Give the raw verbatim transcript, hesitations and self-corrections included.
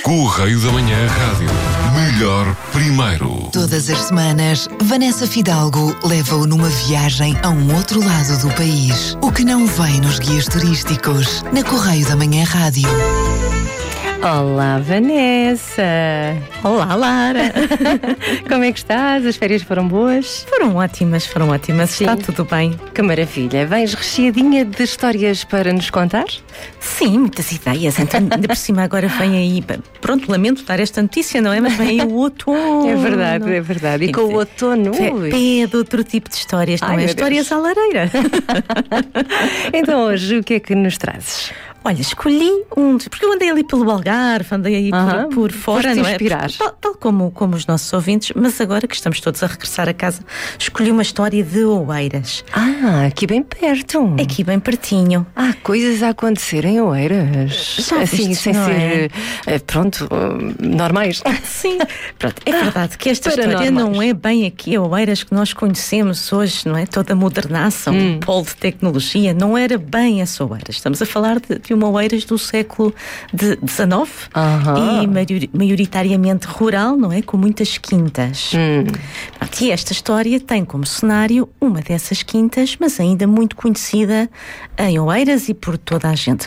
Correio da Manhã Rádio. Melhor primeiro. Todas as semanas, Vanessa Fidalgo leva-o numa viagem a um outro lado do país. O que não vem nos guias turísticos. Na Correio da Manhã Rádio. Olá, Vanessa. Olá, Lara. Como é que estás? As férias foram boas? Foram ótimas, foram ótimas. Sim. Está tudo bem. Que maravilha. Vens recheadinha de histórias para nos contar? Sim, muitas ideias. Então, ainda por cima agora vem aí... Pronto, lamento dar esta notícia, não é? Mas vem aí o outono. É verdade, é verdade. E com o outono... Pede outro tipo de histórias, não Ai, é? Histórias à lareira. Então hoje, o que é que nos trazes? Olha, escolhi um... Porque eu andei ali pelo Algarve, andei aí uh-huh. por, por fora, não é? Inspirar. Tal, tal como, como os nossos ouvintes, mas agora que estamos todos a regressar a casa, escolhi uma história de Oeiras. Ah, aqui bem perto. Aqui bem pertinho. Há coisas a acontecer em Oeiras. Já assim, vistes, sem não ser, é? pronto, normais. Sim, pronto, é verdade que esta Para história normais. não é bem aqui a Oeiras que nós conhecemos hoje, não é? Toda a modernaça, um hum. polo de tecnologia, não era bem essa Oeiras. Estamos a falar de, de uma Oeiras do século dezenove uh-huh. e maior, maioritariamente rural, não é? Com muitas quintas. Hum. Pronto, e esta história tem como cenário uma dessas quintas, mas ainda muito conhecida em Oeiras e por toda a gente.